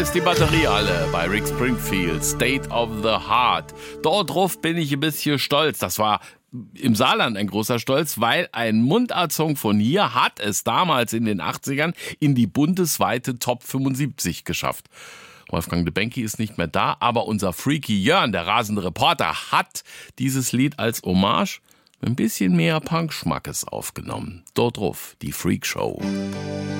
ist die Batterie alle bei Rick Springfield, State of the Heart. Dort drauf bin ich ein bisschen stolz. Das war im Saarland ein großer Stolz, weil ein Mundartsong von hier hat es damals in den 80ern in die bundesweite Top 75 geschafft. Wolfgang de Benki ist nicht mehr da, aber unser Freaky Jörn, der rasende Reporter, hat dieses Lied als Hommage mit ein bisschen mehr Punk-Schmackes aufgenommen. Dort drauf, die Freak Show.